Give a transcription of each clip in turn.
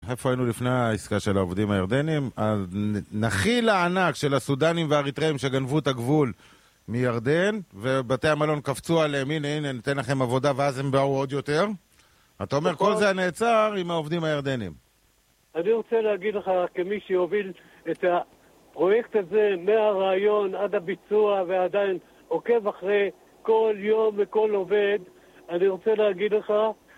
איפה היינו לפני העסקה של העובדים הירדנים? הנחיל הענק של הסודנים והאריתראים שגנבו את הגבול מירדן, ובתי המלון קפצו עליהם, הנה, ניתן לכם עבודה, ואז הם באו עוד יותר. אתה אומר, כל זה נעצר עם העובדים הירדנים. אני רוצה להגיד לך, כמי שיוביל את הפרויקט הזה מהרעיון עד הביצוע, ועדיין עוקב אחרי כל יום וכל עובד, אני רוצה להגיד לך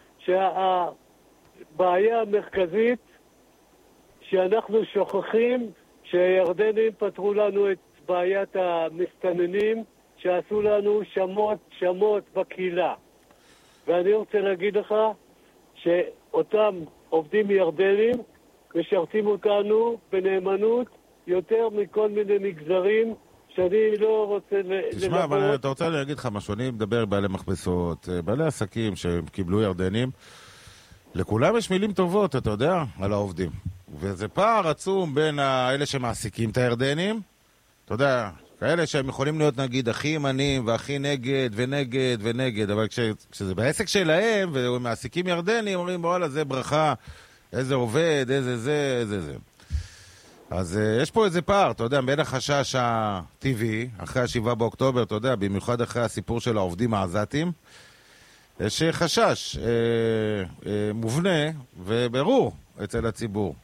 שהבעיה המרכזית שאנחנו שוכחים שהירדנים פתרו לנו את בעיית המסתננים, שעשו לנו שמות בקהילה. ואני רוצה להגיד לך שאותם עובדים ירדנים משרתים אותנו בנאמנות יותר מכל מיני מגזרים שאני לא רוצה תשמע, אבל אתה רוצה להגיד לך משהו, אני מדבר בעלי מכבסות, בעלי עסקים שקיבלו ירדנים, לכולם יש מילים טובות, אתה יודע, על העובדים. וזה פער עצום בין אלה שמעסיקים את הירדנים, אתה יודע, כאלה שהם יכולים להיות נגיד הכי ימנים והכי נגד ונגד ונגד, אבל כשזה בעסק שלהם והם מעסיקים ירדנים, אומרים וואלה זה ברכה, איזה עובד, איזה זה, איזה זה. אז יש פה איזה פער, אתה יודע, בין החשש הטבעי, אחרי ה7 באוקטובר, אתה יודע, במיוחד אחרי הסיפור של העובדים העזתים, יש חשש מובנה וברור אצל הציבור.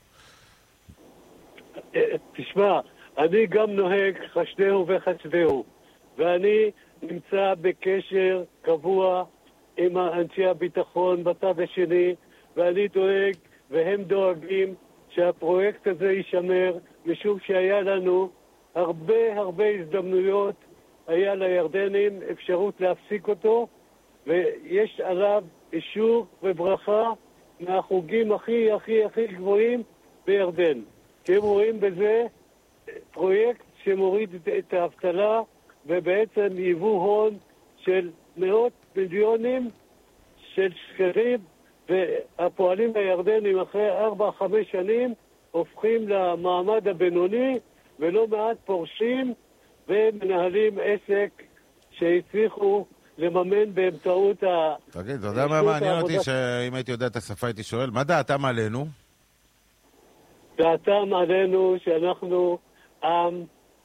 תשמע, אני גם נוהג חשדהו וחשדהו, ואני נמצא בקשר קבוע עם אנשי הביטחון בצד השני, ואני דואג והם דואגים שהפרויקט הזה יישמר, משום שהיה לנו הרבה הזדמנויות, היה לירדנים אפשרות להפסיק אותו, ויש עליו אישור וברכה מהחוגים הכי גבוהים בירדן. כי הם רואים בזה פרויקט שמוריד את האבטלה, ובעצם ייבוא הון של מאות מיליונים של שקלים, והפועלים הירדנים אחרי 4-5 שנים הופכים למעמד הבינוני, ולא מעט פורשים ומנהלים עסק שהצליחו לממן באמצעות תגיד, אתה יודע מה מעניין אותי שאם הייתי יודע את השפה הייתי שואל, מה דעתם עלינו? דעתם עלינו שאנחנו עם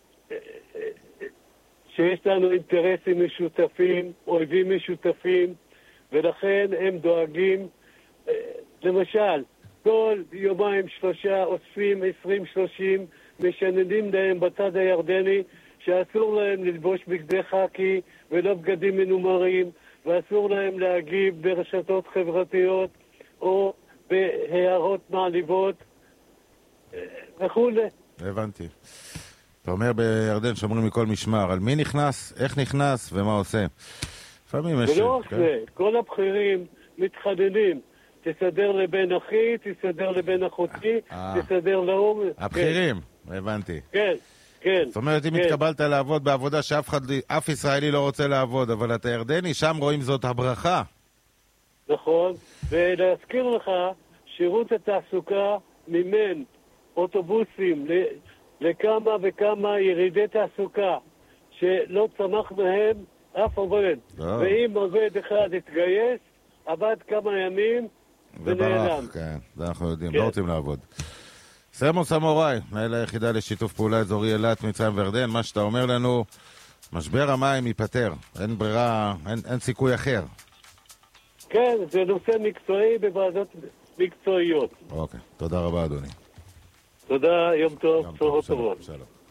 שיש לנו אינטרסים משותפים, אויבים משותפים, ולכן הם דואגים, למשל, כל יומיים 3 אוספים 20-30, משננים להם בצד הירדני שאסור להם ללבוש בגדי חקי ולא בגדים מנומרים, ואסור להם להגיב ברשתות חברתיות או בהערות מעליבות וכו'. הבנתי. אתה אומר בירדן שומרים מכל משמר, על מי נכנס, איך נכנס ומה עושה. לפעמים יש... ולא רק זה, כל הבכירים מתחננים, תסדר לבן אחי, תסדר לבן אחותי, תסדר לאום. הבכירים, הבנתי. כן, כן. זאת אומרת, אם התקבלת לעבוד בעבודה שאף ישראלי לא רוצה לעבוד, אבל אתה ירדני, שם רואים זאת הברכה. נכון, ולהזכיר לך, שירות התעסוקה מימן אוטובוסים לכמה וכמה ירידי תעסוקה שלא צמח מהם אף עובד. ואם עובד אחד התגייס, עבד כמה ימים ונעלם. כן, זה אנחנו יודעים, לא רוצים לעבוד. סמו סמוראי, מנהל היחידה לשיתוף פעולה אזורי אילת, מצרים וירדן, מה שאתה אומר לנו, משבר המים ייפתר, אין ברירה, אין סיכוי אחר. כן, זה נושא מקצועי בוועדות מקצועיות. אוקיי, תודה רבה אדוני. תודה, יום טוב, בשורות טובות. שלום.